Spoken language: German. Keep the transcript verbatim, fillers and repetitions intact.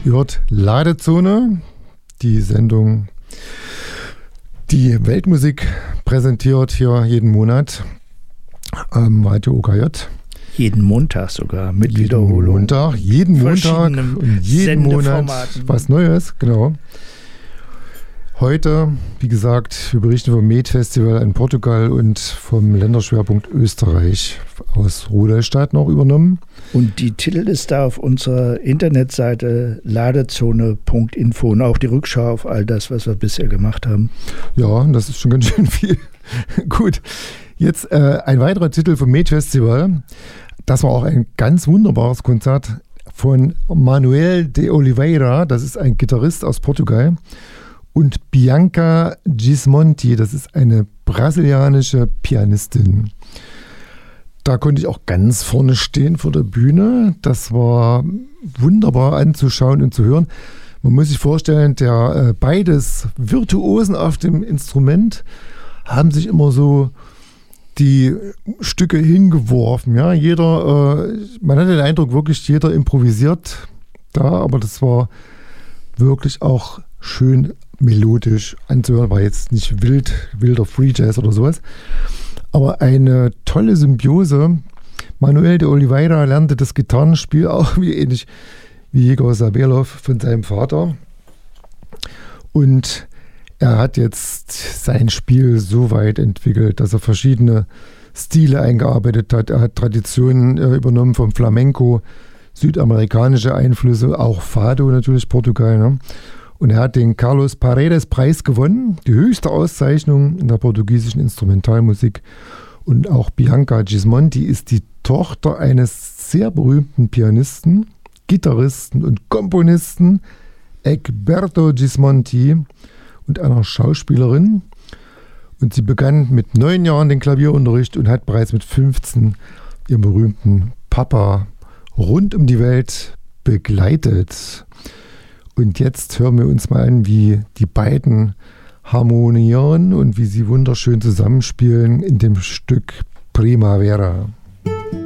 Ihr hört Ladezone, die Sendung, die Weltmusik präsentiert hier jeden Monat am Radio O K J. Jeden Montag sogar, mit jeden Wiederholung. Montag, jeden Montag und jeden Monat was Neues, genau. Heute, wie gesagt, wir berichten vom Med-Festival in Portugal und vom Länderschwerpunkt Österreich aus Rudolstadt noch übernommen. Und die Titel ist da auf unserer Internetseite ladezone punkt info und auch die Rückschau auf all das, was wir bisher gemacht haben. Ja, das ist schon ganz schön viel. Gut, jetzt äh, ein weiterer Titel vom Med-Festival. Das war auch ein ganz wunderbares Konzert von Manuel de Oliveira. Das ist ein Gitarrist aus Portugal. Und Bianca Gismonti, das ist eine brasilianische Pianistin. Da konnte ich auch ganz vorne stehen vor der Bühne. Das war wunderbar anzuschauen und zu hören. Man muss sich vorstellen, der äh, beides Virtuosen auf dem Instrument haben sich immer so die Stücke hingeworfen. Ja, jeder, äh, man hatte den Eindruck, wirklich jeder improvisiert da, aber das war wirklich auch schön melodisch anzuhören, war jetzt nicht wild, wilder Free Jazz oder sowas, aber eine tolle Symbiose. Manuel de Oliveira lernte das Gitarrenspiel auch wie ähnlich wie Igor Sabelov von seinem Vater und er hat jetzt sein Spiel so weit entwickelt, dass er verschiedene Stile eingearbeitet hat. Er hat Traditionen äh, übernommen vom Flamenco, südamerikanische Einflüsse, auch Fado natürlich, Portugal, ne? Und er hat den Carlos Paredes Preis gewonnen, die höchste Auszeichnung in der portugiesischen Instrumentalmusik. Und auch Bianca Gismonti ist die Tochter eines sehr berühmten Pianisten, Gitarristen und Komponisten, Egberto Gismonti, und einer Schauspielerin. Und sie begann mit neun Jahren den Klavierunterricht und hat bereits mit fünfzehn ihren berühmten Papa rund um die Welt begleitet. Und jetzt hören wir uns mal an, wie die beiden harmonieren und wie sie wunderschön zusammenspielen in dem Stück Primavera.